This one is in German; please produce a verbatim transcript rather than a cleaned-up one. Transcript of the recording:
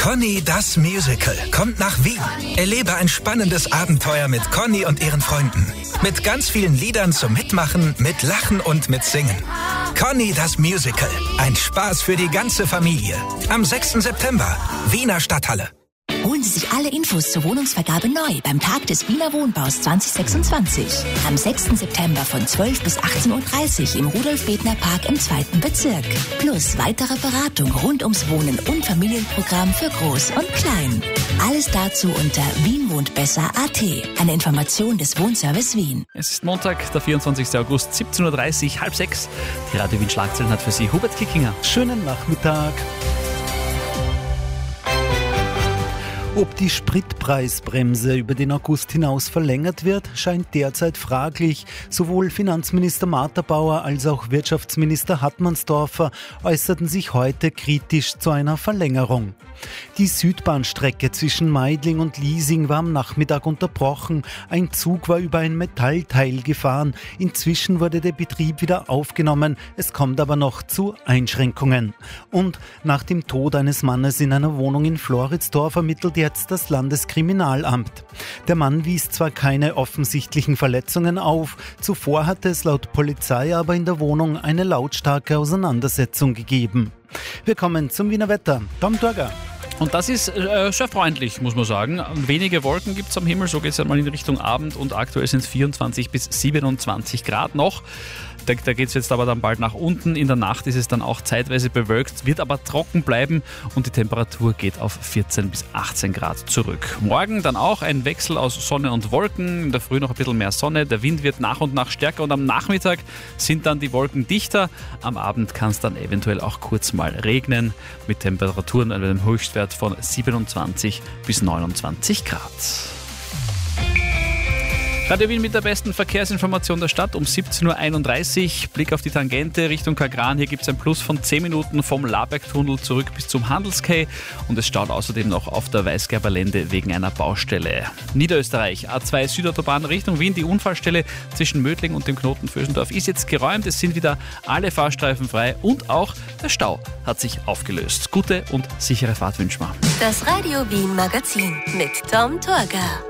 Conny das Musical kommt nach Wien. Erlebe ein spannendes Abenteuer mit Conny und ihren Freunden. Mit ganz vielen Liedern zum Mitmachen, mit Lachen und mit Singen. Conny das Musical. Ein Spaß für die ganze Familie. Am sechsten September, Wiener Stadthalle. Holen Sie sich alle Infos zur Wohnungsvergabe neu beim Tag des Wiener Wohnbaus zwanzig sechsundzwanzig. Am sechsten September von zwölf bis achtzehn Uhr dreißig im Rudolf-Bethner-Park im zweiten Bezirk. Plus weitere Beratung rund ums Wohnen und Familienprogramm für Groß und Klein. Alles dazu unter wien wohnt besser punkt a t. Eine Information des Wohnservice Wien. Es ist Montag, der vierundzwanzigsten August, siebzehn Uhr dreißig, halb sechs. Die Radio Wien Schlagzeilen hat für Sie Hubert Kickinger. Schönen Nachmittag. Ob die Spritpreisbremse über den August hinaus verlängert wird, scheint derzeit fraglich. Sowohl Finanzminister Martha Bauer als auch Wirtschaftsminister Hartmannsdorfer äußerten sich heute kritisch zu einer Verlängerung. Die Südbahnstrecke zwischen Meidling und Liesing war am Nachmittag unterbrochen. Ein Zug war über ein Metallteil gefahren. Inzwischen wurde der Betrieb wieder aufgenommen. Es kommt aber noch zu Einschränkungen. Und nach dem Tod eines Mannes in einer Wohnung in Floridsdorf ermittelt jetzt das Landeskriminalamt. Der Mann wies zwar keine offensichtlichen Verletzungen auf, zuvor hatte es laut Polizei aber in der Wohnung eine lautstarke Auseinandersetzung gegeben. Wir kommen zum Wiener Wetter. Tom Torger. Und das ist äh, sehr freundlich, muss man sagen. Wenige Wolken gibt es am Himmel, so geht es ja mal in Richtung Abend und aktuell sind es vierundzwanzig bis siebenundzwanzig Grad noch. Da, da geht es jetzt aber dann bald nach unten. In der Nacht ist es dann auch zeitweise bewölkt, wird aber trocken bleiben und die Temperatur geht auf vierzehn bis achtzehn Grad zurück. Morgen dann auch ein Wechsel aus Sonne und Wolken. In der Früh noch ein bisschen mehr Sonne. Der Wind wird nach und nach stärker und am Nachmittag sind dann die Wolken dichter. Am Abend kann es dann eventuell auch kurz mal regnen mit Temperaturen an einem Höchstwert von siebenundzwanzig bis neunundzwanzig Grad. Radio Wien mit der besten Verkehrsinformation der Stadt um siebzehn Uhr einunddreißig. Blick auf die Tangente Richtung Kagran. Hier gibt es ein Plus von zehn Minuten vom Labergtunnel zurück bis zum Handelskay. Und es staut außerdem noch auf der Weißgerber Lände wegen einer Baustelle. Niederösterreich, A zwei Südautobahn Richtung Wien. Die Unfallstelle zwischen Mödling und dem Knoten Vösendorf ist jetzt geräumt. Es sind wieder alle Fahrstreifen frei und auch der Stau hat sich aufgelöst. Gute und sichere Fahrt wünschen wir. Das Radio Wien Magazin mit Tom Torger.